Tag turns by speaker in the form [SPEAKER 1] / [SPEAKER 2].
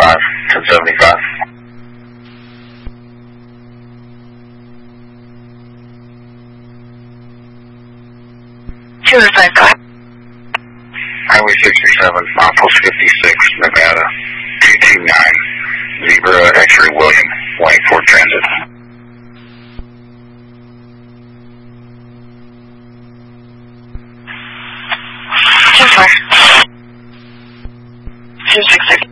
[SPEAKER 1] 1075. Highway 637, milepost 56, Nevada, 229, Zebra, X-ray William, waiting for transit.
[SPEAKER 2] Two 266.